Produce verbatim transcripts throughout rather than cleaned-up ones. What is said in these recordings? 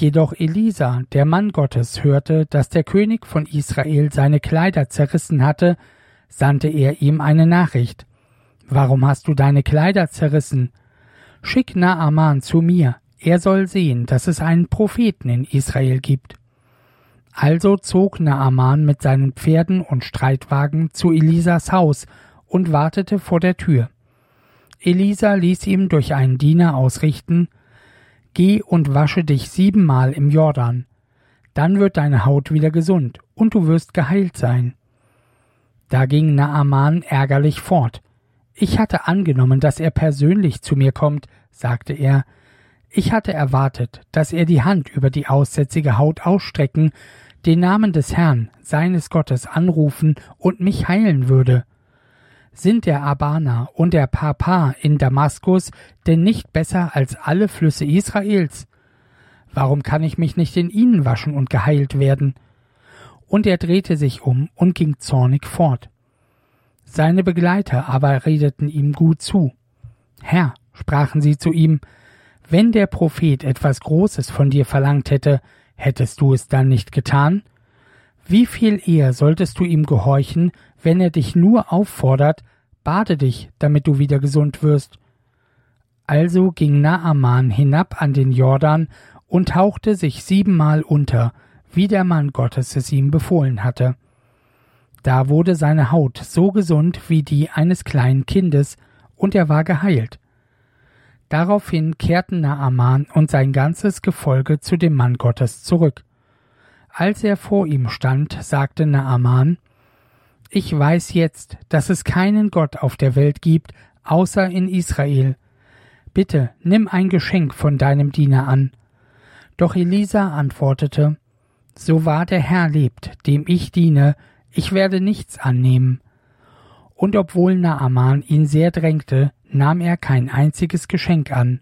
jedoch Elisa, der Mann Gottes, hörte, dass der König von Israel seine Kleider zerrissen hatte, sandte er ihm eine Nachricht. »Warum hast du deine Kleider zerrissen? Schick Naaman zu mir, er soll sehen, dass es einen Propheten in Israel gibt.« Also zog Naaman mit seinen Pferden und Streitwagen zu Elisas Haus und wartete vor der Tür. Elisa ließ ihm durch einen Diener ausrichten: »Geh und wasche dich siebenmal im Jordan. Dann wird deine Haut wieder gesund und du wirst geheilt sein.« Da ging Naaman ärgerlich fort. »Ich hatte angenommen, dass er persönlich zu mir kommt«, sagte er. »Ich hatte erwartet, dass er die Hand über die aussätzige Haut ausstrecken, den Namen des Herrn, seines Gottes, anrufen und mich heilen würde. Sind der Abana und der Pharpar in Damaskus denn nicht besser als alle Flüsse Israels? Warum kann ich mich nicht in ihnen waschen und geheilt werden?« Und er drehte sich um und ging zornig fort. Seine Begleiter aber redeten ihm gut zu. »Herr«, sprachen sie zu ihm, »wenn der Prophet etwas Großes von dir verlangt hätte, hättest du es dann nicht getan? Wie viel eher solltest du ihm gehorchen, wenn er dich nur auffordert: Bade dich, damit du wieder gesund wirst?« Also ging Naaman hinab an den Jordan und tauchte sich siebenmal unter, wie der Mann Gottes es ihm befohlen hatte. Da wurde seine Haut so gesund wie die eines kleinen Kindes, und er war geheilt. Daraufhin kehrten Naaman und sein ganzes Gefolge zu dem Mann Gottes zurück. Als er vor ihm stand, sagte Naaman: »Ich weiß jetzt, dass es keinen Gott auf der Welt gibt, außer in Israel. Bitte, nimm ein Geschenk von deinem Diener an.« Doch Elisa antwortete: »So wahr der Herr lebt, dem ich diene, ich werde nichts annehmen.« Und obwohl Naaman ihn sehr drängte, nahm er kein einziges Geschenk an.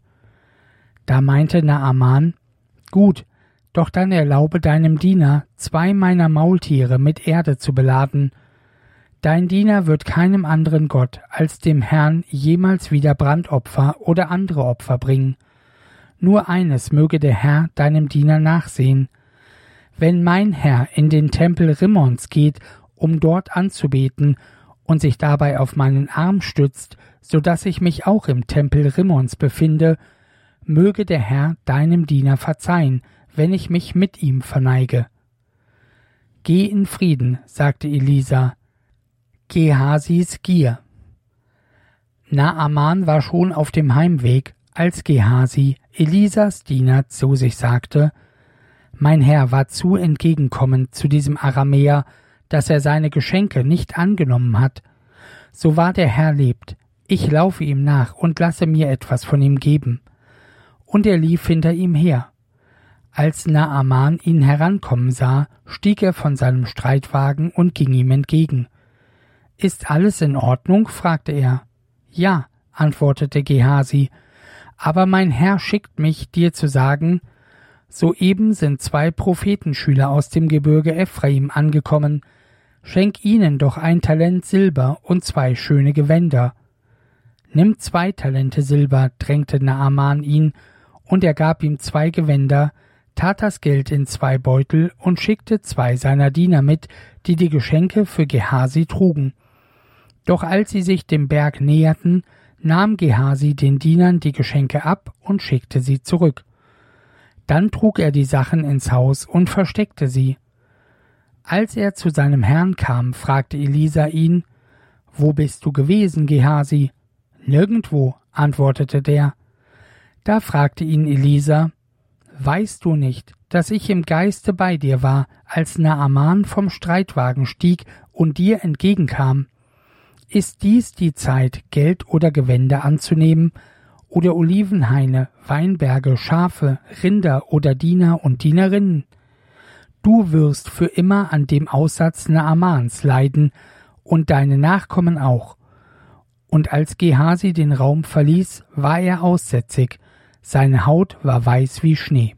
Da meinte Naaman: »Gut, doch dann erlaube deinem Diener, zwei meiner Maultiere mit Erde zu beladen. Dein Diener wird keinem anderen Gott als dem Herrn jemals wieder Brandopfer oder andere Opfer bringen. Nur eines möge der Herr deinem Diener nachsehen: Wenn mein Herr in den Tempel Rimmons geht, um dort anzubeten, und sich dabei auf meinen Arm stützt, so dass ich mich auch im Tempel Rimmons befinde, möge der Herr deinem Diener verzeihen, wenn ich mich mit ihm verneige.« »Geh in Frieden«, sagte Elisa. Gehasis Gier. Naaman war schon auf dem Heimweg, als Gehasi, Elisas Diener, zu sich sagte: »Mein Herr war zu entgegenkommend zu diesem Aramäer, dass er seine Geschenke nicht angenommen hat. So wahr der Herr lebt, ich laufe ihm nach und lasse mir etwas von ihm geben.« Und er lief hinter ihm her. Als Naaman ihn herankommen sah, stieg er von seinem Streitwagen und ging ihm entgegen. »Ist alles in Ordnung?« fragte er. »Ja«, antwortete Gehasi, »aber mein Herr schickt mich, dir zu sagen: Soeben sind zwei Prophetenschüler aus dem Gebirge Ephraim angekommen. Schenk ihnen doch ein Talent Silber und zwei schöne Gewänder.« »Nimm zwei Talente Silber«, drängte Naaman ihn, und er gab ihm zwei Gewänder, tat das Geld in zwei Beutel und schickte zwei seiner Diener mit, die die Geschenke für Gehasi trugen. Doch als sie sich dem Berg näherten, nahm Gehasi den Dienern die Geschenke ab und schickte sie zurück. Dann trug er die Sachen ins Haus und versteckte sie. Als er zu seinem Herrn kam, fragte Elisa ihn: »Wo bist du gewesen, Gehasi?« »Nirgendwo«, antwortete der. Da fragte ihn Elisa: »Weißt du nicht, dass ich im Geiste bei dir war, als Naaman vom Streitwagen stieg und dir entgegenkam? Ist dies die Zeit, Geld oder Gewänder anzunehmen, oder Olivenhaine, Weinberge, Schafe, Rinder oder Diener und Dienerinnen? Du wirst für immer an dem Aussatz Naamans leiden, und deine Nachkommen auch.« Und als Gehasi den Raum verließ, war er aussätzig, seine Haut war weiß wie Schnee.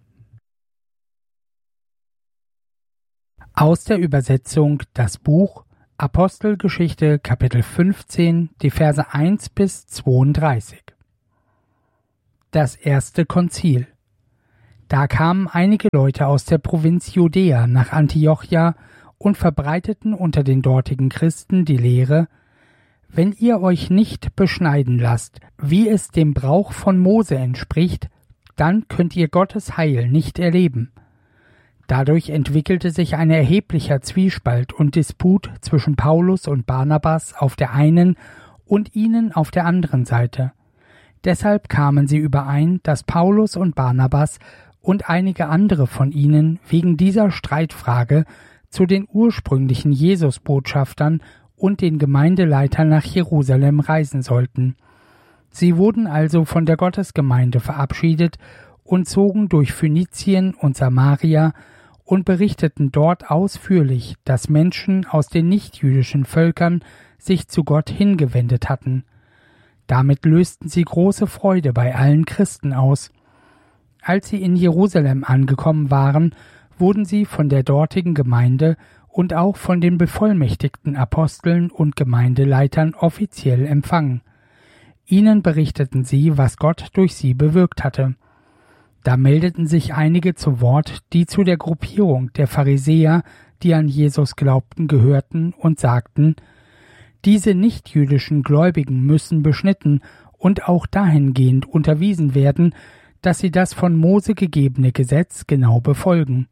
Aus der Übersetzung Das Buch Apostelgeschichte Kapitel fünfzehn, die Verse eins bis zweiunddreißig. Das erste Konzil. Da kamen einige Leute aus der Provinz Judäa nach Antiochia und verbreiteten unter den dortigen Christen die Lehre: Wenn ihr euch nicht beschneiden lasst, wie es dem Brauch von Mose entspricht, dann könnt ihr Gottes Heil nicht erleben. Dadurch entwickelte sich ein erheblicher Zwiespalt und Disput zwischen Paulus und Barnabas auf der einen und ihnen auf der anderen Seite. Deshalb kamen sie überein, dass Paulus und Barnabas und einige andere von ihnen wegen dieser Streitfrage zu den ursprünglichen Jesusbotschaftern und den Gemeindeleitern nach Jerusalem reisen sollten. Sie wurden also von der Gottesgemeinde verabschiedet und zogen durch Phönizien und Samaria und berichteten dort ausführlich, dass Menschen aus den nichtjüdischen Völkern sich zu Gott hingewendet hatten. Damit lösten sie große Freude bei allen Christen aus. Als sie in Jerusalem angekommen waren, wurden sie von der dortigen Gemeinde und auch von den bevollmächtigten Aposteln und Gemeindeleitern offiziell empfangen. Ihnen berichteten sie, was Gott durch sie bewirkt hatte. Da meldeten sich einige zu Wort, die zu der Gruppierung der Pharisäer, die an Jesus glaubten, gehörten und sagten: Diese nichtjüdischen Gläubigen müssen beschnitten und auch dahingehend unterwiesen werden, dass sie das von Mose gegebene Gesetz genau befolgen.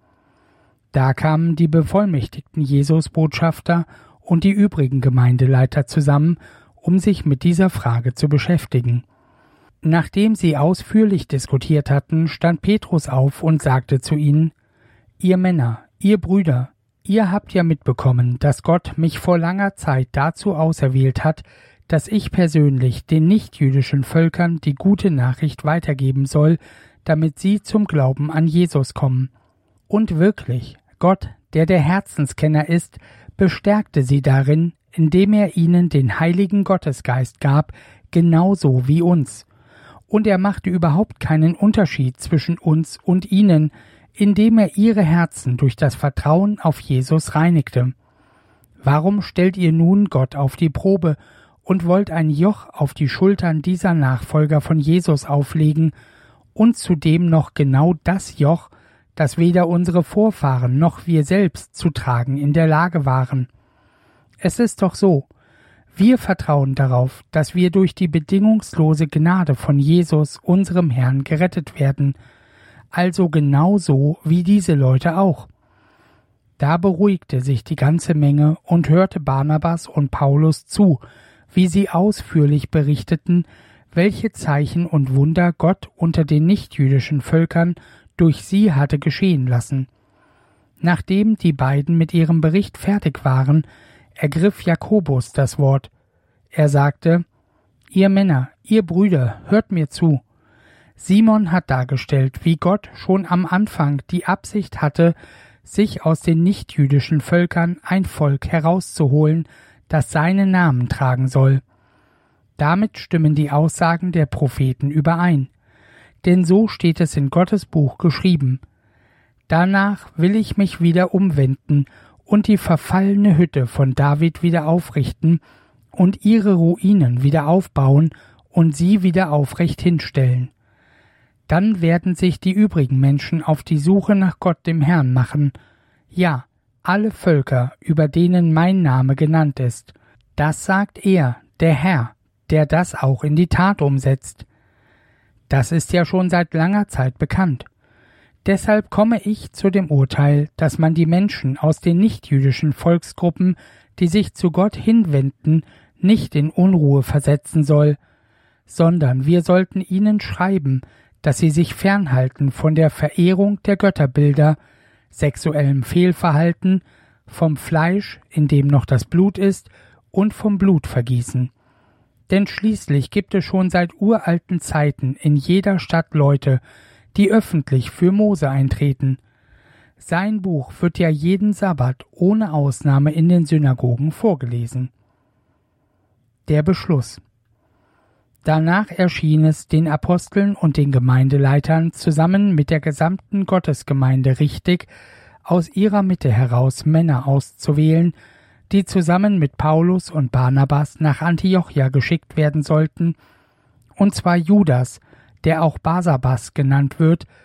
Da kamen die bevollmächtigten Jesusbotschafter und die übrigen Gemeindeleiter zusammen, um sich mit dieser Frage zu beschäftigen. Nachdem sie ausführlich diskutiert hatten, stand Petrus auf und sagte zu ihnen: Ihr Männer, ihr Brüder, ihr habt ja mitbekommen, dass Gott mich vor langer Zeit dazu auserwählt hat, dass ich persönlich den nichtjüdischen Völkern die gute Nachricht weitergeben soll, damit sie zum Glauben an Jesus kommen. Und wirklich, Gott, der der Herzenskenner ist, bestärkte sie darin, indem er ihnen den heiligen Gottesgeist gab, genauso wie uns. Und er machte überhaupt keinen Unterschied zwischen uns und ihnen, indem er ihre Herzen durch das Vertrauen auf Jesus reinigte. Warum stellt ihr nun Gott auf die Probe und wollt ein Joch auf die Schultern dieser Nachfolger von Jesus auflegen und zudem noch genau das Joch, das weder unsere Vorfahren noch wir selbst zu tragen in der Lage waren? Es ist doch so, wir vertrauen darauf, dass wir durch die bedingungslose Gnade von Jesus, unserem Herrn, gerettet werden, also genauso wie diese Leute auch. Da beruhigte sich die ganze Menge und hörte Barnabas und Paulus zu, wie sie ausführlich berichteten, welche Zeichen und Wunder Gott unter den nichtjüdischen Völkern durch sie hatte geschehen lassen. Nachdem die beiden mit ihrem Bericht fertig waren, ergriff Jakobus das Wort. Er sagte: Ihr Männer, ihr Brüder, hört mir zu. Simon hat dargestellt, wie Gott schon am Anfang die Absicht hatte, sich aus den nichtjüdischen Völkern ein Volk herauszuholen, das seinen Namen tragen soll. Damit stimmen die Aussagen der Propheten überein. Denn so steht es in Gottes Buch geschrieben: Danach will ich mich wieder umwenden und die verfallene Hütte von David wieder aufrichten und ihre Ruinen wieder aufbauen und sie wieder aufrecht hinstellen. Dann werden sich die übrigen Menschen auf die Suche nach Gott dem Herrn machen, ja, alle Völker, über denen mein Name genannt ist. Das sagt er, der Herr, der das auch in die Tat umsetzt. Das ist ja schon seit langer Zeit bekannt. Deshalb komme ich zu dem Urteil, dass man die Menschen aus den nichtjüdischen Volksgruppen, die sich zu Gott hinwenden, nicht in Unruhe versetzen soll, sondern wir sollten ihnen schreiben, dass sie sich fernhalten von der Verehrung der Götterbilder, sexuellem Fehlverhalten, vom Fleisch, in dem noch das Blut ist, und vom Blutvergießen. Denn schließlich gibt es schon seit uralten Zeiten in jeder Stadt Leute, die öffentlich für Mose eintreten. Sein Buch wird ja jeden Sabbat ohne Ausnahme in den Synagogen vorgelesen. Der Beschluss. Danach erschien es den Aposteln und den Gemeindeleitern zusammen mit der gesamten Gottesgemeinde richtig, aus ihrer Mitte heraus Männer auszuwählen, die zusammen mit Paulus und Barnabas nach Antiochia geschickt werden sollten, und zwar Judas, der auch Barsabas genannt wird,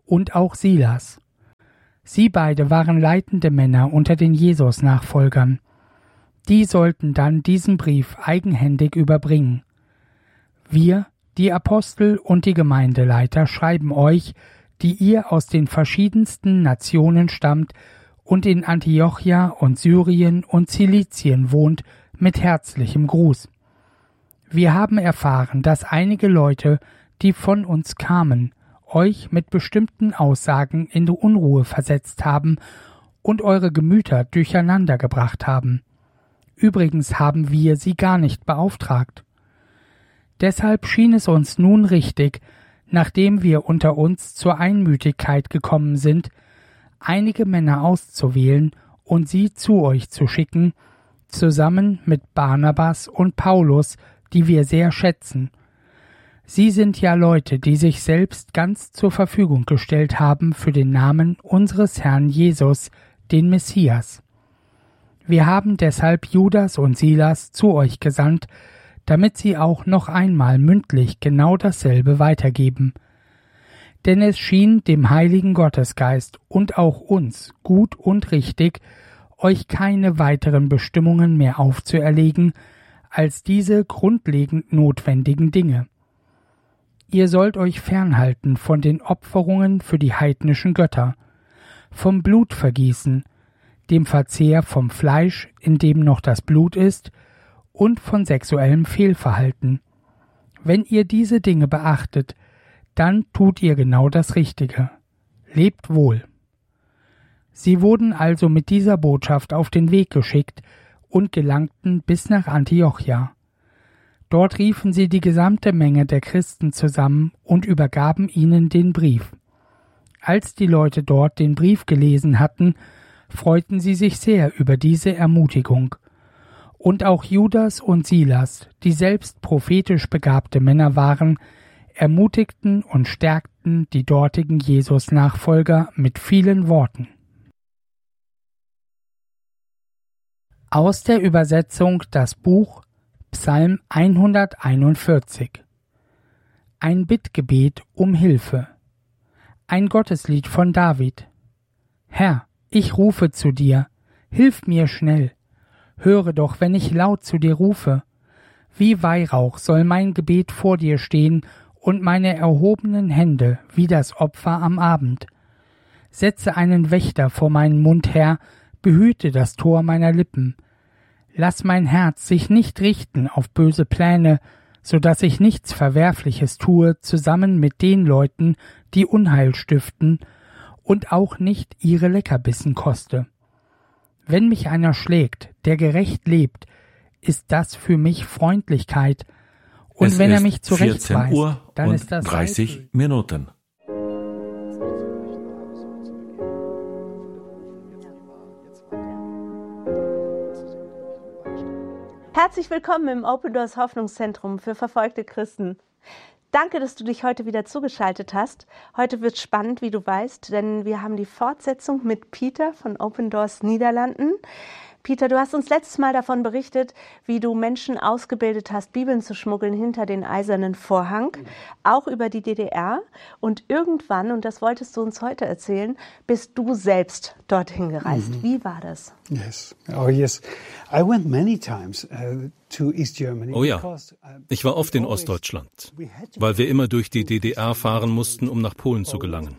und auch Silas. Sie beide waren leitende Männer unter den Jesus-Nachfolgern. Die sollten dann diesen Brief eigenhändig überbringen. Wir, die Apostel und die Gemeindeleiter, schreiben euch, die ihr aus den verschiedensten Nationen stammt und in Antiochia und Syrien und Zilizien wohnt, mit herzlichem Gruß. Wir haben erfahren, dass einige Leute, die von uns kamen, euch mit bestimmten Aussagen in die Unruhe versetzt haben und eure Gemüter durcheinander gebracht haben. Übrigens haben wir sie gar nicht beauftragt. Deshalb schien es uns nun richtig, nachdem wir unter uns zur Einmütigkeit gekommen sind, einige Männer auszuwählen und sie zu euch zu schicken, zusammen mit Barnabas und Paulus, die wir sehr schätzen. Sie sind ja Leute, die sich selbst ganz zur Verfügung gestellt haben für den Namen unseres Herrn Jesus, den Messias. Wir haben deshalb Judas und Silas zu euch gesandt, damit sie auch noch einmal mündlich genau dasselbe weitergeben. Denn es schien dem heiligen Gottesgeist und auch uns gut und richtig, euch keine weiteren Bestimmungen mehr aufzuerlegen, als diese grundlegend notwendigen Dinge. Ihr sollt euch fernhalten von den Opferungen für die heidnischen Götter, vom Blutvergießen, dem Verzehr vom Fleisch, in dem noch das Blut ist, und von sexuellem Fehlverhalten. Wenn ihr diese Dinge beachtet, dann tut ihr genau das Richtige. Lebt wohl. Sie wurden also mit dieser Botschaft auf den Weg geschickt und gelangten bis nach Antiochia. Dort riefen sie die gesamte Menge der Christen zusammen und übergaben ihnen den Brief. Als die Leute dort den Brief gelesen hatten, freuten sie sich sehr über diese Ermutigung. Und auch Judas und Silas, die selbst prophetisch begabte Männer waren, ermutigten und stärkten die dortigen Jesus-Nachfolger mit vielen Worten. Aus der Übersetzung das Buch Psalm hunderteinundvierzig. Ein Bittgebet um Hilfe. Ein Gotteslied von David. Herr, ich rufe zu dir, hilf mir schnell. Höre doch, wenn ich laut zu dir rufe. Wie Weihrauch soll mein Gebet vor dir stehen und meine erhobenen Hände wie das Opfer am Abend. Setze einen Wächter vor meinen Mund her, behüte das Tor meiner Lippen. Lass mein Herz sich nicht richten auf böse Pläne, so dass ich nichts Verwerfliches tue zusammen mit den Leuten, die Unheil stiften, und auch nicht ihre Leckerbissen koste. Wenn mich einer schlägt, der gerecht lebt, ist das für mich Freundlichkeit, und es wenn er mich zurechtweist, Uhr dann und ist das dreißig Minuten. Herzlich willkommen im Open Doors Hoffnungszentrum für verfolgte Christen. Danke, dass du dich heute wieder zugeschaltet hast. Heute wird spannend, wie du weißt, denn wir haben die Fortsetzung mit Peter von Open Doors Niederlanden. Peter, du hast uns letztes Mal davon berichtet, wie du Menschen ausgebildet hast, Bibeln zu schmuggeln hinter den eisernen Vorhang, auch über die D D R. Und irgendwann, und das wolltest du uns heute erzählen, bist du selbst dorthin gereist. Mhm. Wie war das? Yes. Oh yes. I went many times uh, to East Germany. Oh ja, ich war oft in Ostdeutschland, weil wir immer durch die D D R fahren mussten, um nach Polen zu gelangen.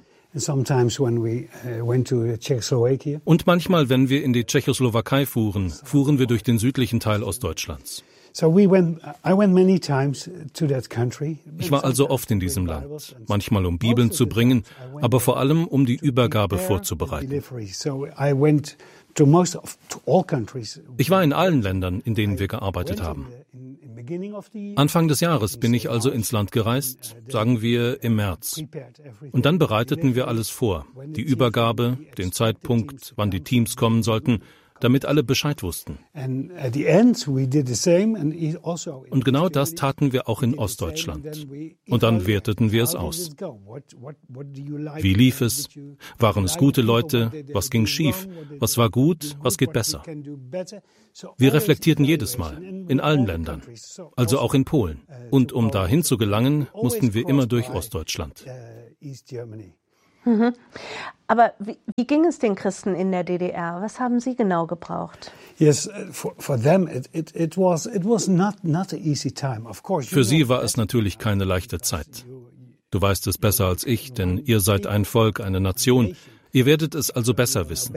Und manchmal, wenn wir in die Tschechoslowakei fuhren, fuhren wir durch den südlichen Teil Ostdeutschlands. Ich war also oft in diesem Land, manchmal um Bibeln zu bringen, aber vor allem um die Übergabe vorzubereiten. Ich war in allen Ländern, in denen wir gearbeitet haben. Anfang des Jahres bin ich also ins Land gereist, sagen wir im März. Und dann bereiteten wir alles vor, die Übergabe, den Zeitpunkt, wann die Teams kommen sollten, damit alle Bescheid wussten. Und genau das taten wir auch in Ostdeutschland. Und dann werteten wir es aus. Wie lief es? Waren es gute Leute? Was ging schief? Was war gut? Was geht besser? Wir reflektierten jedes Mal, in allen Ländern, also auch in Polen. Und um dahin zu gelangen, mussten wir immer durch Ostdeutschland. Mhm. Aber wie, wie ging es den Christen in der D D R? Was haben sie genau gebraucht? Yes, for, for them it, it, it was, it was not, not an easy time. Of course, Für sie war es natürlich keine leichte Zeit. Du weißt es besser als ich, denn ihr seid ein Volk, eine Nation. Ihr werdet es also besser wissen.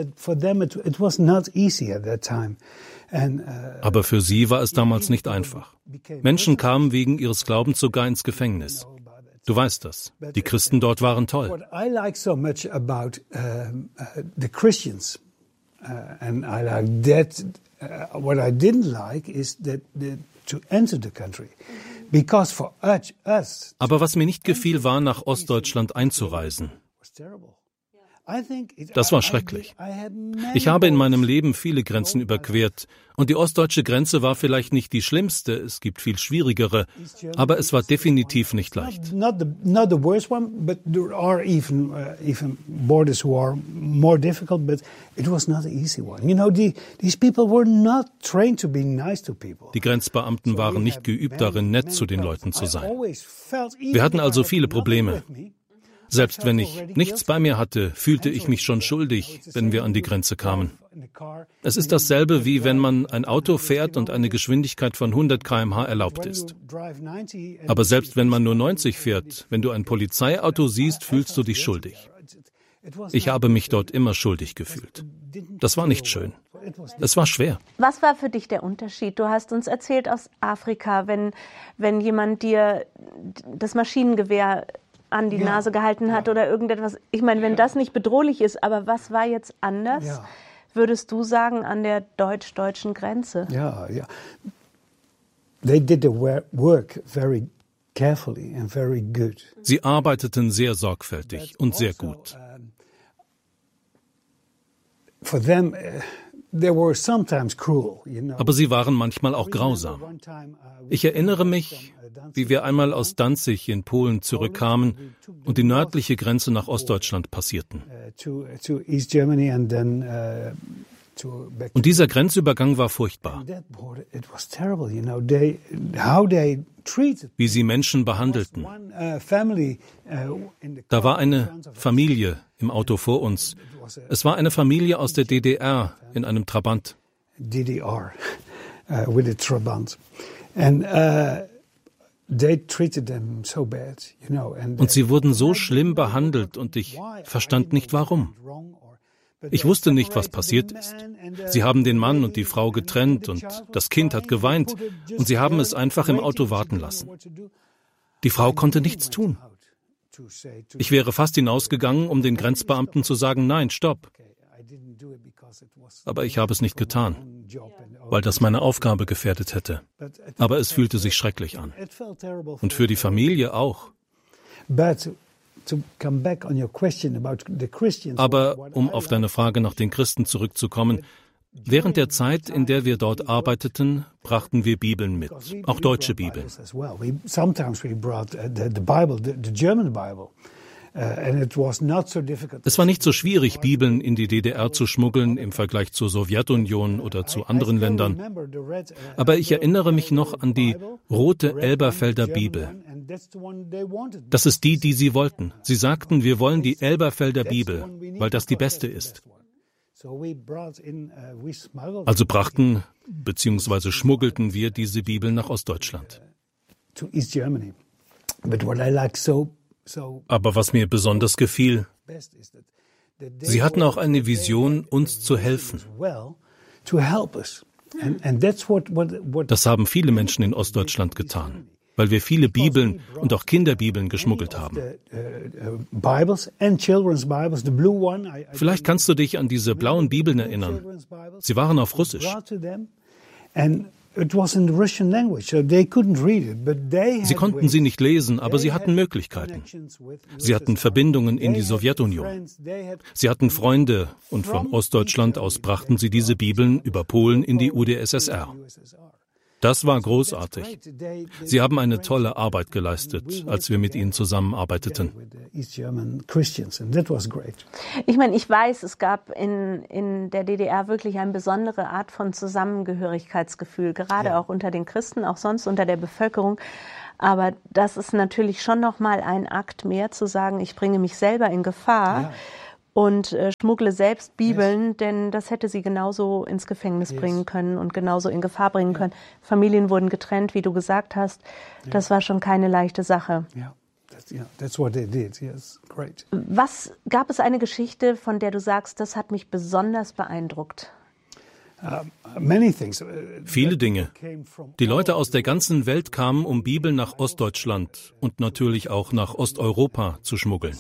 Aber für sie war es damals nicht einfach. Menschen kamen wegen ihres Glaubens sogar ins Gefängnis. Du weißt das. Die Christen dort waren toll. What I like so much about um, uh, the Christians, uh, and I like that. Uh, what I didn't like is that the, to enter the country, because for us, us. Aber was mir nicht gefiel, war, nach Ostdeutschland einzureisen. Das war schrecklich. Ich habe in meinem Leben viele Grenzen überquert und die ostdeutsche Grenze war vielleicht nicht die schlimmste, es gibt viel schwierigere, aber es war definitiv nicht leicht. Not the, not the worst one, but there are even uh, even borders who are more difficult, but it was not an easy one. You know, the, these people were not trained to be nice to people. Die Grenzbeamten waren nicht geübt darin, nett zu den Leuten zu sein. Wir hatten also viele Probleme. Selbst wenn ich nichts bei mir hatte, fühlte ich mich schon schuldig, wenn wir an die Grenze kamen. Es ist dasselbe, wie wenn man ein Auto fährt und eine Geschwindigkeit von hundert Kilometer pro Stunde erlaubt ist. Aber selbst wenn man nur neunzig fährt, wenn du ein Polizeiauto siehst, fühlst du dich schuldig. Ich habe mich dort immer schuldig gefühlt. Das war nicht schön. Es war schwer. Was war für dich der Unterschied? Du hast uns erzählt aus Afrika, wenn, wenn jemand dir das Maschinengewehr an die ja, Nase gehalten hat ja. oder irgendetwas. Ich meine, wenn ja. das nicht bedrohlich ist, aber was war jetzt anders, ja. würdest du sagen, an der deutsch-deutschen Grenze? Ja, ja. They did the work very carefully and very good. Sie arbeiteten sehr sorgfältig und sehr gut. For them, they were sometimes cruel, you know. Aber sie waren manchmal auch grausam. Ich erinnere mich, wie wir einmal aus Danzig in Polen zurückkamen und die nördliche Grenze nach Ostdeutschland passierten. Und dieser Grenzübergang war furchtbar. Wie sie Menschen behandelten. Da war eine Familie im Auto vor uns. Es war eine Familie aus der D D R in einem Trabant. D D R, uh, with a Trabant. And, uh, Und sie wurden so schlimm behandelt und ich verstand nicht warum. Ich wusste nicht, was passiert ist. Sie haben den Mann und die Frau getrennt und das Kind hat geweint und sie haben es einfach im Auto warten lassen. Die Frau konnte nichts tun. Ich wäre fast hinausgegangen, um den Grenzbeamten zu sagen, nein, stopp. Aber ich habe es nicht getan, weil das meine Aufgabe gefährdet hätte. Aber es fühlte sich schrecklich an. Und für die Familie auch. Aber um auf deine Frage nach den Christen zurückzukommen, während der Zeit, in der wir dort arbeiteten, brachten wir Bibeln mit, auch deutsche Bibeln. Es war nicht so schwierig, Bibeln in die D D R zu schmuggeln im Vergleich zur Sowjetunion oder zu anderen Ländern. Aber ich erinnere mich noch an die rote Elberfelder Bibel. Das ist die, die sie wollten. Sie sagten, wir wollen die Elberfelder Bibel, weil das die beste ist. Also brachten bzw. schmuggelten wir diese Bibel nach Ostdeutschland. Aber was mir besonders gefiel, sie hatten auch eine Vision, uns zu helfen. Das haben viele Menschen in Ostdeutschland getan, weil wir viele Bibeln und auch Kinderbibeln geschmuggelt haben. Vielleicht kannst du dich an diese blauen Bibeln erinnern. Sie waren auf Russisch. Sie konnten sie nicht lesen, aber sie hatten Möglichkeiten. Sie hatten Verbindungen in die Sowjetunion. Sie hatten Freunde und von Ostdeutschland aus brachten sie diese Bibeln über Polen in die U d S S R. Das war großartig. Sie haben eine tolle Arbeit geleistet, als wir mit ihnen zusammenarbeiteten. Ich meine, ich weiß, es gab in, in der D D R wirklich eine besondere Art von Zusammengehörigkeitsgefühl, gerade ja. auch unter den Christen, auch sonst unter der Bevölkerung. Aber das ist natürlich schon nochmal ein Akt mehr zu sagen, ich bringe mich selber in Gefahr. Ja. Und äh, schmuggle selbst Bibeln, yes. denn das hätte sie genauso ins Gefängnis yes. bringen können und genauso in Gefahr bringen yeah. können. Familien wurden getrennt, wie du gesagt hast. Yeah. Das war schon keine leichte Sache. Yeah. That's, yeah. That's what they did. Yes. Great. Was gab es eine Geschichte, von der du sagst, das hat mich besonders beeindruckt? Uh, many things. Viele Dinge. Die Leute aus der ganzen Welt kamen, um Bibeln nach Ostdeutschland und natürlich auch nach Osteuropa zu schmuggeln.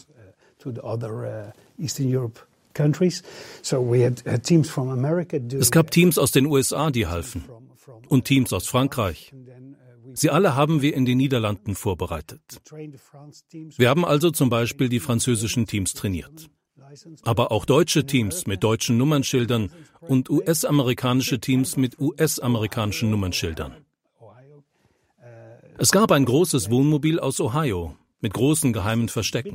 Es gab Teams aus den U S A, die halfen, und Teams aus Frankreich. Sie alle haben wir in den Niederlanden vorbereitet. Wir haben also zum Beispiel die französischen Teams trainiert. Aber auch deutsche Teams mit deutschen Nummernschildern und U S-amerikanische Teams mit U S-amerikanischen Nummernschildern. Es gab ein großes Wohnmobil aus Ohio mit großen geheimen Verstecken.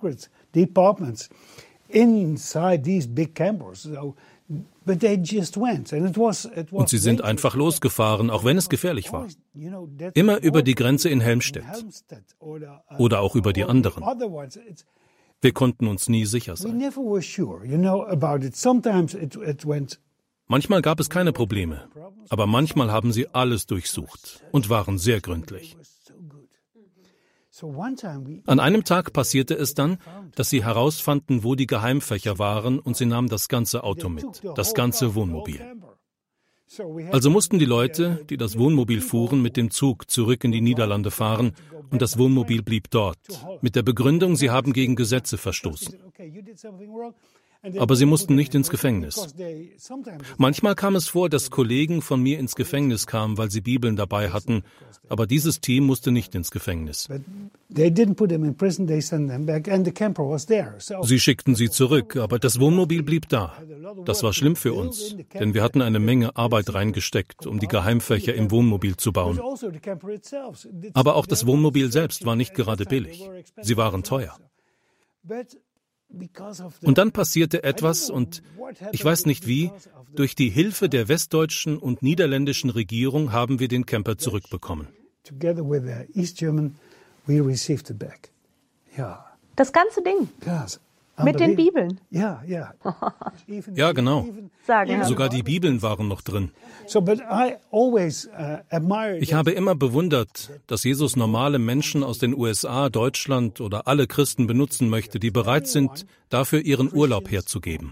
Und sie sind einfach losgefahren, auch wenn es gefährlich war. Immer über die Grenze in Helmstedt oder auch über die anderen. Wir konnten uns nie sicher sein. Manchmal gab es keine Probleme, aber manchmal haben sie alles durchsucht und waren sehr gründlich. An einem Tag passierte es dann, dass sie herausfanden, wo die Geheimfächer waren, und sie nahmen das ganze Auto mit, das ganze Wohnmobil. Also mussten die Leute, die das Wohnmobil fuhren, mit dem Zug zurück in die Niederlande fahren, und das Wohnmobil blieb dort, mit der Begründung, sie haben gegen Gesetze verstoßen. Aber sie mussten nicht ins Gefängnis. Manchmal kam es vor, dass Kollegen von mir ins Gefängnis kamen, weil sie Bibeln dabei hatten, aber dieses Team musste nicht ins Gefängnis. Sie schickten sie zurück, aber das Wohnmobil blieb da. Das war schlimm für uns, denn wir hatten eine Menge Arbeit reingesteckt, um die Geheimfächer im Wohnmobil zu bauen. Aber auch das Wohnmobil selbst war nicht gerade billig. Sie waren teuer. Und dann passierte etwas, und ich weiß nicht wie, durch die Hilfe der westdeutschen und niederländischen Regierung haben wir den Camper zurückbekommen. Das ganze Ding? Mit den Bibeln? Ja, ja. Ja, genau. Sagen. Sogar die Bibeln waren noch drin. Ich habe immer bewundert, dass Jesus normale Menschen aus den U S A, Deutschland oder alle Christen benutzen möchte, die bereit sind, dafür ihren Urlaub herzugeben.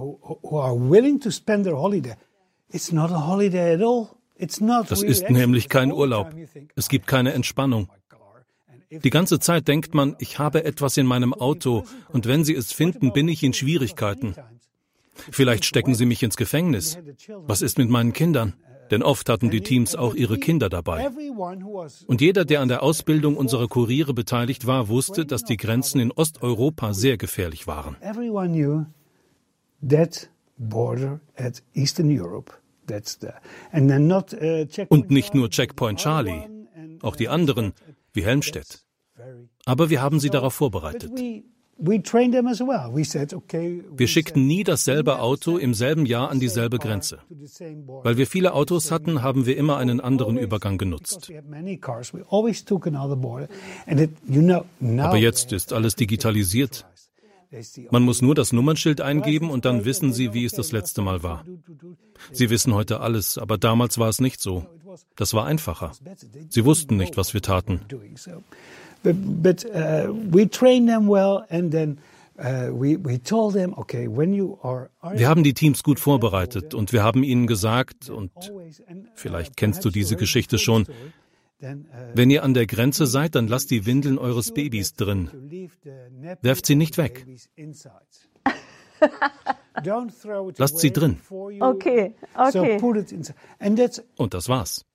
Das ist nämlich kein Urlaub. Es gibt keine Entspannung. Die ganze Zeit denkt man, ich habe etwas in meinem Auto, und wenn Sie es finden, bin ich in Schwierigkeiten. Vielleicht stecken Sie mich ins Gefängnis. Was ist mit meinen Kindern? Denn oft hatten die Teams auch ihre Kinder dabei. Und jeder, der an der Ausbildung unserer Kuriere beteiligt war, wusste, dass die Grenzen in Osteuropa sehr gefährlich waren. Und nicht nur Checkpoint Charlie, auch die anderen, wie Helmstedt. Aber wir haben sie darauf vorbereitet. Wir schickten nie dasselbe Auto im selben Jahr an dieselbe Grenze. Weil wir viele Autos hatten, haben wir immer einen anderen Übergang genutzt. Aber jetzt ist alles digitalisiert. Man muss nur das Nummernschild eingeben, und dann wissen Sie, wie es das letzte Mal war. Sie wissen heute alles, aber damals war es nicht so. Das war einfacher. Sie wussten nicht, was wir taten. Wir haben die Teams gut vorbereitet, und wir haben ihnen gesagt, und vielleicht kennst du diese Geschichte schon, wenn ihr an der Grenze seid, dann lasst die Windeln eures Babys drin. Werft sie nicht weg. Lasst sie drin. Okay, okay. Und das war's.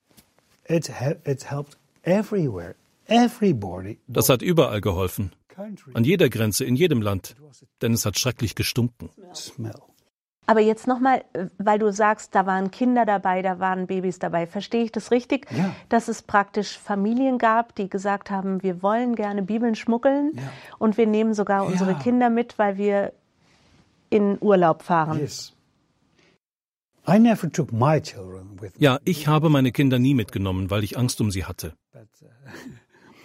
Das hat überall geholfen. An jeder Grenze, in jedem Land. Denn es hat schrecklich gestunken. Aber jetzt nochmal, weil du sagst, da waren Kinder dabei, da waren Babys dabei. Verstehe ich das richtig? Ja. Dass es praktisch Familien gab, die gesagt haben, wir wollen gerne Bibeln schmuggeln, ja, und wir nehmen sogar ja. unsere Kinder mit, weil wir in Urlaub fahren. Yes. I never took my children with me. Ja, ich habe meine Kinder nie mitgenommen, weil ich Angst um sie hatte.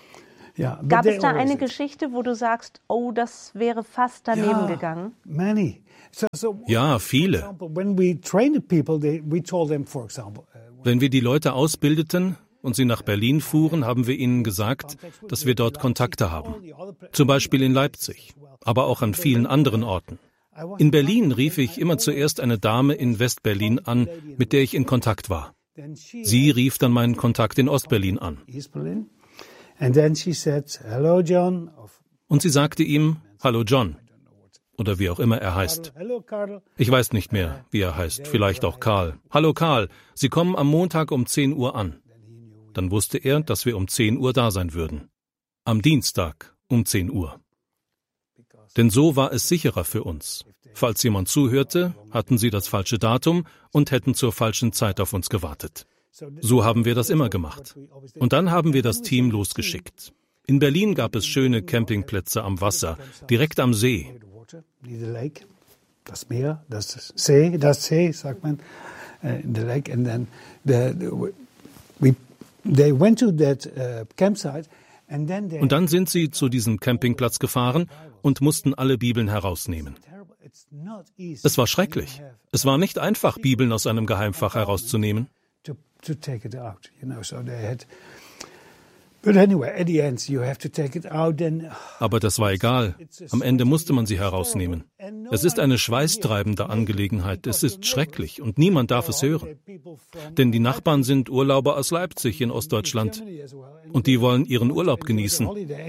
Yeah, but Gab they es da always eine did. Geschichte, wo du sagst, oh, das wäre fast daneben Yeah, gegangen? many. So, so, Ja, for viele. example, when we trained people, they, we told them, for example, uh, Wenn wir die Leute ausbildeten und sie nach Berlin fuhren, haben wir ihnen gesagt, dass wir dort Kontakte haben. Zum Beispiel in Leipzig, aber auch an vielen anderen Orten. In Berlin rief ich immer zuerst eine Dame in Westberlin an, mit der ich in Kontakt war. Sie rief dann meinen Kontakt in Ostberlin an. East Berlin. And then she said, hello, John. Und sie sagte ihm, hallo John, oder wie auch immer er heißt. Hello, Carl. Ich weiß nicht mehr, wie er heißt, vielleicht auch Karl. Hallo Karl, Sie kommen am Montag um zehn Uhr an. Dann wusste er, dass wir um zehn Uhr da sein würden. Am Dienstag um zehn Uhr. Denn so war es sicherer für uns. Falls jemand zuhörte, hatten sie das falsche Datum und hätten zur falschen Zeit auf uns gewartet. So haben wir das immer gemacht. Und dann haben wir das Team losgeschickt. In Berlin gab es schöne Campingplätze am Wasser, direkt am See. The lake, das Meer, das See, das See, sagt man, uh, in the lake. And then the, the, we, they went to that uh, campsite. And then they Und dann sind sie zu diesem Campingplatz gefahren und mussten alle Bibeln herausnehmen. Es war schrecklich. Es war nicht einfach, Bibeln aus einem Geheimfach herauszunehmen. to, to take it out, you know, so they had. But anyway, at the end, you have to take it out. Then Aber das war egal. Am Ende musste man sie herausnehmen. Es ist eine schweißtreibende Angelegenheit. Es ist schrecklich und niemand darf es hören. Denn die Nachbarn sind Urlauber aus Leipzig in Ostdeutschland. Und die wollen ihren Urlaub genießen.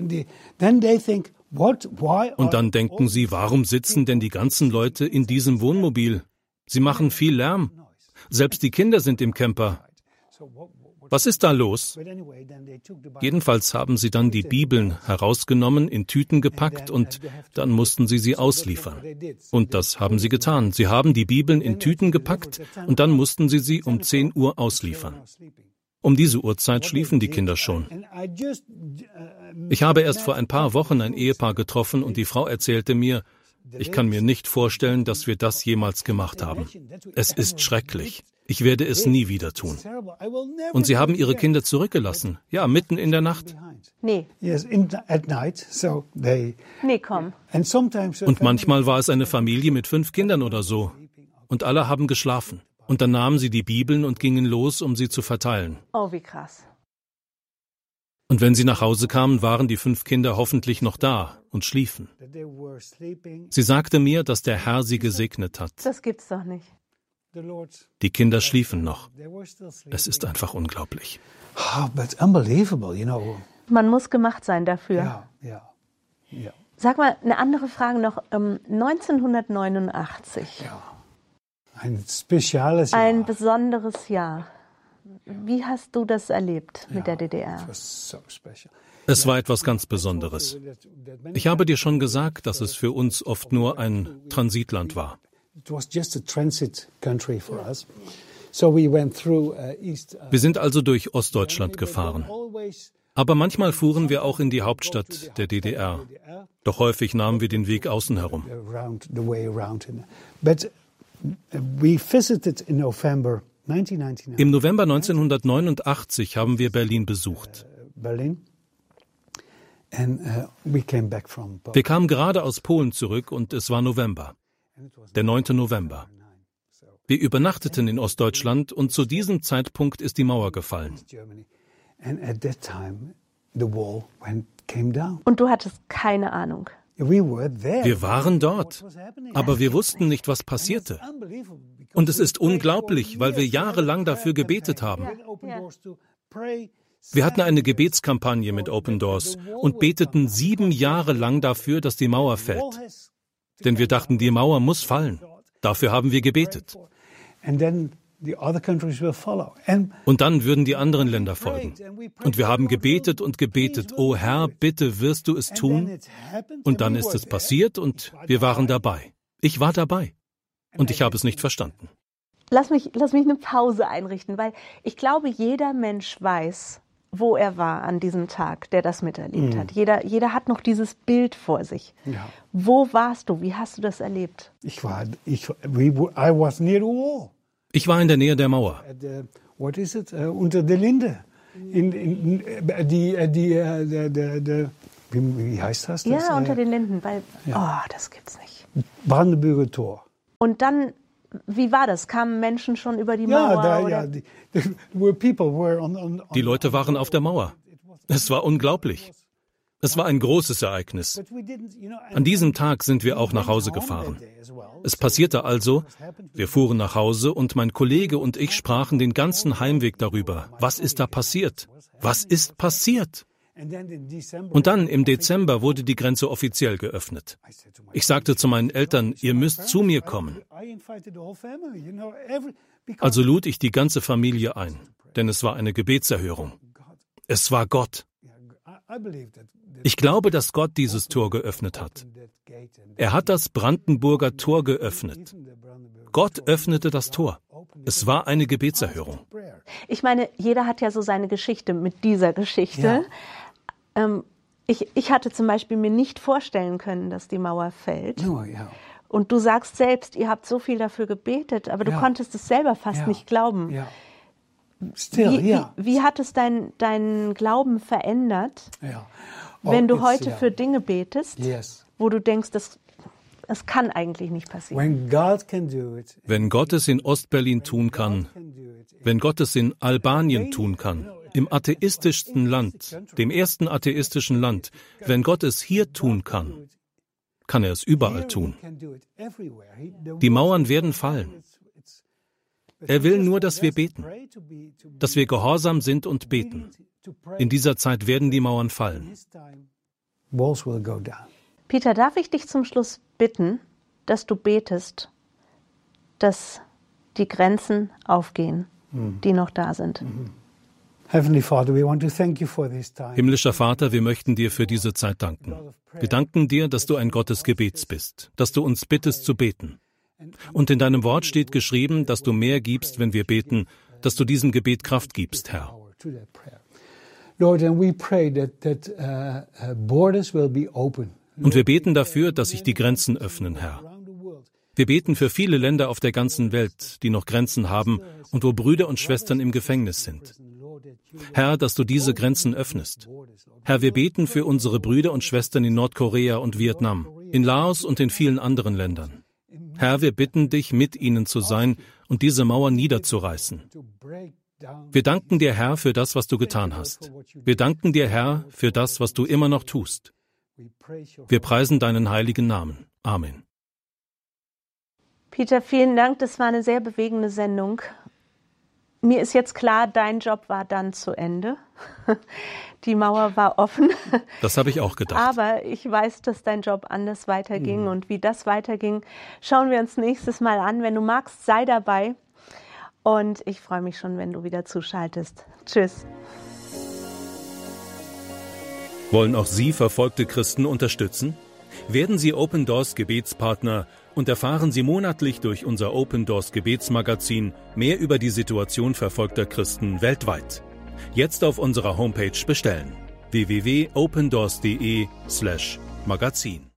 Und dann denken sie, warum sitzen denn die ganzen Leute in diesem Wohnmobil? Sie machen viel Lärm. Selbst die Kinder sind im Camper. Was ist da los? Jedenfalls haben sie dann die Bibeln herausgenommen, in Tüten gepackt und dann mussten sie sie ausliefern. Und das haben sie getan. Sie haben die Bibeln in Tüten gepackt und dann mussten sie sie um zehn Uhr ausliefern. Um diese Uhrzeit schliefen die Kinder schon. Ich habe erst vor ein paar Wochen ein Ehepaar getroffen und die Frau erzählte mir, ich kann mir nicht vorstellen, dass wir das jemals gemacht haben. Es ist schrecklich. Ich werde es nie wieder tun. Und sie haben ihre Kinder zurückgelassen. Ja, mitten in der Nacht. Nee. Nee, komm. Und manchmal war es eine Familie mit fünf Kindern oder so. Und alle haben geschlafen. Und dann nahmen sie die Bibeln und gingen los, um sie zu verteilen. Oh, wie krass. Und wenn sie nach Hause kamen, waren die fünf Kinder hoffentlich noch da und schliefen. Sie sagte mir, dass der Herr sie gesegnet hat. Das gibt's doch nicht. Die Kinder schliefen noch. Es ist einfach unglaublich. Oh, but unbelievable, you know. Man muss gemacht sein dafür. Ja, ja, ja. Sag mal, eine andere Frage noch. Ähm, neunzehnhundertneunundachtzig. Ja. Ein spezielles Jahr. Ein besonderes Jahr. Wie hast du das erlebt mit der D D R? It was so special. Es war etwas ganz Besonderes. Ich habe dir schon gesagt, dass es für uns oft nur ein Transitland war. It was just a transit country for us. So we went through uh, East. Uh, Wir sind also durch Ostdeutschland gefahren. Aber manchmal fuhren wir auch in die Hauptstadt der D D R. Doch häufig nahmen wir den Weg außen herum. around the way around. But we visited in November nineteen ninety-nine. Im November neunzehnhundertneunundachtzig haben wir Berlin besucht. Berlin. And uh, we came back from Wir kamen gerade aus Polen zurück und es war November, der neunte November. Wir übernachteten in Ostdeutschland und zu diesem Zeitpunkt ist die Mauer gefallen. Germany. And at that time the wall went came down. Und du hattest keine Ahnung. We were there. Wir waren dort, aber wir wussten nicht, was passierte. Und es ist unglaublich, weil wir jahrelang dafür gebetet haben. Wir hatten eine Gebetskampagne mit Open Doors und beteten sieben Jahre lang dafür, dass die Mauer fällt. Denn wir dachten, die Mauer muss fallen. Dafür haben wir gebetet. And then the other countries will follow. And Und dann würden die anderen Länder folgen. Und wir haben gebetet und gebetet, oh Herr, bitte wirst du es tun? Und dann ist es passiert und wir waren dabei. Ich war dabei. Und ich habe es nicht verstanden. Lass mich, lass mich eine Pause einrichten, weil ich glaube, jeder Mensch weiß, wo er war an diesem Tag, der das miterlebt hat. Jeder, jeder hat noch dieses Bild vor sich. Ja. Wo warst du? Wie hast du das erlebt? ich war, ich, we, were- I was near the wall. Ich war in der Nähe der Mauer. At the, what is it? Uh, unter der Linde. in, in, die, die, die, die, die, wie heißt das? das ja, äh, unter den Linden. Bei, ja. Oh, das gibt's nicht. Brandenburger Tor. Und dann, wie war das? Kamen Menschen schon über die Ja, Mauer? da, oder? ja die, the people were on, on, on Die Leute waren auf der Mauer. Es war unglaublich. Es war ein großes Ereignis. An diesem Tag sind wir auch nach Hause gefahren. Es passierte also, wir fuhren nach Hause und mein Kollege und ich sprachen den ganzen Heimweg darüber. Was ist da passiert? Was ist passiert? Und dann im Dezember wurde die Grenze offiziell geöffnet. Ich sagte zu meinen Eltern, ihr müsst zu mir kommen. Also lud ich die ganze Familie ein, denn es war eine Gebetserhörung. Es war Gott. Ich glaube, dass Gott dieses Tor geöffnet hat. Er hat das Brandenburger Tor geöffnet. Gott öffnete das Tor. Es war eine Gebetserhörung. Ich meine, jeder hat ja so seine Geschichte mit dieser Geschichte. Ja. Ähm, ich, ich hatte zum Beispiel mir nicht vorstellen können, dass die Mauer fällt. No, ja. Und du sagst selbst, ihr habt so viel dafür gebetet, aber du ja. konntest es selber fast ja. nicht glauben. Ja. Still, wie, ja. wie, wie hat es deinen dein Glauben verändert, ja. oh, wenn du heute yeah. für Dinge betest, yes. wo du denkst, das, das kann eigentlich nicht passieren? When God can do it, wenn Gott es in Ostberlin tun kann, wenn Gott es in Albanien tun kann, im atheistischsten Land, dem ersten atheistischen Land, wenn Gott es hier tun kann, kann er es überall tun. Die Mauern werden fallen. Er will nur, dass wir beten, dass wir gehorsam sind und beten. In dieser Zeit werden die Mauern fallen. Peter, darf ich dich zum Schluss bitten, dass du betest, dass die Grenzen aufgehen, die noch da sind? Himmlischer Vater, wir möchten dir für diese Zeit danken. Wir danken dir, dass du ein Gott des Gebets bist, dass du uns bittest zu beten. Und in deinem Wort steht geschrieben, dass du mehr gibst, wenn wir beten, dass du diesem Gebet Kraft gibst, Herr. Und wir beten dafür, dass sich die Grenzen öffnen, Herr. Wir beten für viele Länder auf der ganzen Welt, die noch Grenzen haben und wo Brüder und Schwestern im Gefängnis sind. Herr, dass du diese Grenzen öffnest. Herr, wir beten für unsere Brüder und Schwestern in Nordkorea und Vietnam, in Laos und in vielen anderen Ländern. Herr, wir bitten dich, mit ihnen zu sein und diese Mauer niederzureißen. Wir danken dir, Herr, für das, was du getan hast. Wir danken dir, Herr, für das, was du immer noch tust. Wir preisen deinen heiligen Namen. Amen. Peter, vielen Dank. Das war eine sehr bewegende Sendung. Mir ist jetzt klar, dein Job war dann zu Ende. Die Mauer war offen. Das habe ich auch gedacht. Aber ich weiß, dass dein Job anders weiterging. Mhm. Und wie das weiterging, schauen wir uns nächstes Mal an. Wenn du magst, sei dabei. Und ich freue mich schon, wenn du wieder zuschaltest. Tschüss. Wollen auch Sie verfolgte Christen unterstützen? Werden Sie Open Doors Gebetspartner und erfahren Sie monatlich durch unser Open Doors Gebetsmagazin mehr über die Situation verfolgter Christen weltweit. Jetzt auf unserer Homepage bestellen: w w w punkt opendoors punkt de slash magazin.